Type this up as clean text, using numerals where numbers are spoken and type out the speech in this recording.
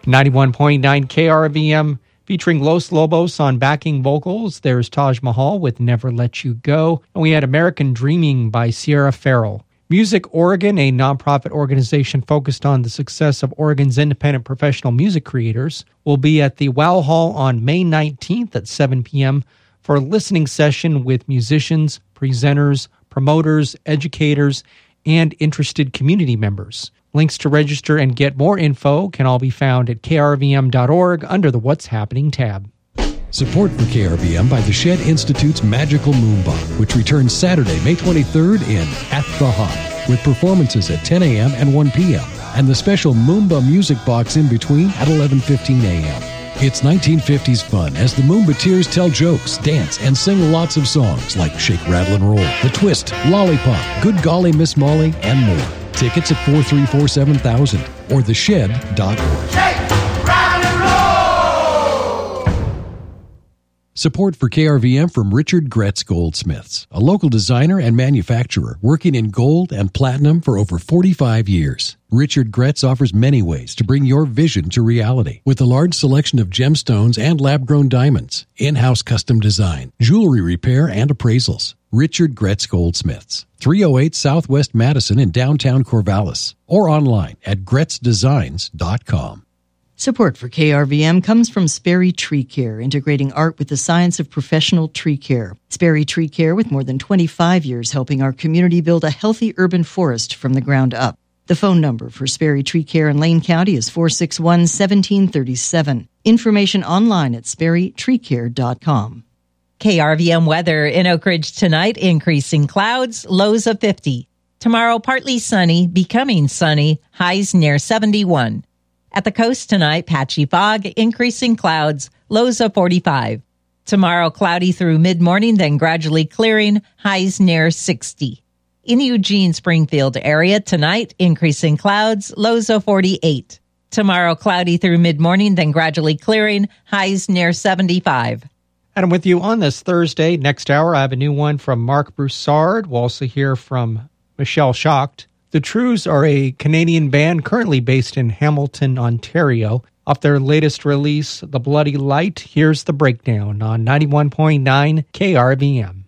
91.9 KRVM featuring Los Lobos on backing vocals. There's Taj Mahal with Never Let You Go. And we had American Dreaming by Sierra Farrell. Music Oregon, a nonprofit organization focused on the success of Oregon's independent professional music creators, will be at the Wow Hall on May 19th at 7 p.m. for a listening session with musicians, presenters, promoters, educators, and interested community members. Links to register and get more info can all be found at krvm.org under the What's Happening tab. Support for KRVM by the Shed Institute's Magical Moomba, which returns Saturday, May 23rd in At the Hop, with performances at 10 a.m. and 1 p.m., and the special Moomba Music Box in between at 11:15 a.m. It's 1950s fun as the Moombateers tell jokes, dance, and sing lots of songs like Shake, Rattle, and Roll, The Twist, Lollipop, Good Golly Miss Molly, and more. Tickets at 434-7000 or theshed.org. Shake, rattle, and roll! Support for KRVM from Richard Gretz Goldsmiths, a local designer and manufacturer working in gold and platinum for over 45 years. Richard Gretz offers many ways to bring your vision to reality with a large selection of gemstones and lab-grown diamonds, in-house custom design, jewelry repair, and appraisals. Richard Gretz Goldsmiths, 308 Southwest Madison in downtown Corvallis, or online at gretzdesigns.com. Support for KRVM comes from Sperry Tree Care, integrating art with the science of professional tree care. Sperry Tree Care, with more than 25 years helping our community build a healthy urban forest from the ground up. The phone number for Sperry Tree Care in Lane County is 461-1737. Information online at sperrytreecare.com. KRVM weather in Oak Ridge tonight, increasing clouds, lows of 50. Tomorrow, partly sunny, becoming sunny, highs near 71. At the coast tonight, patchy fog, increasing clouds, lows of 45. Tomorrow, cloudy through mid-morning, then gradually clearing, highs near 60. In Eugene, Springfield area tonight, increasing clouds, lows of 48. Tomorrow, cloudy through mid-morning, then gradually clearing, highs near 75. And I'm with you on this Thursday. Next hour, I have a new one from Mark Broussard. We'll also hear from Michelle Schacht. The Trues are a Canadian band currently based in Hamilton, Ontario. Off their latest release, The Bloody Light, here's the breakdown on 91.9 KRVM.